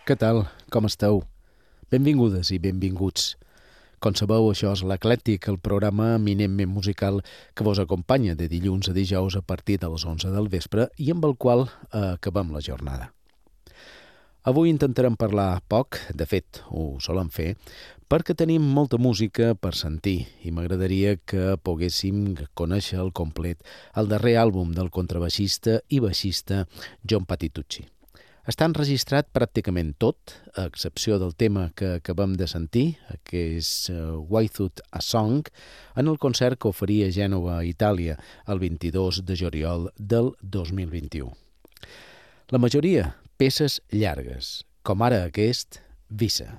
Què tal? Com esteu? Benvingudes i benvinguts. Com sabeu, això és l'Eclèctic, el programa eminentment musical que vos acompanya de dilluns a dijous a partir de les 11 del vespre i amb el qual acabem la jornada. Avui intentarem parlar poc, de fet, ho solem fer, perquè tenim molta música per sentir i m'agradaria que poguéssim conèixer al complet el darrer àlbum del contrabaixista i baixista John Patitucci. Està enregistrat pràcticament tot, a excepció del tema que acabem de sentir, que és Why Thought a Song, en el concert que oferia a Gènova, Itàlia, el 22 de juliol del 2021. La majoria, peces llargues, com ara aquest, Visa.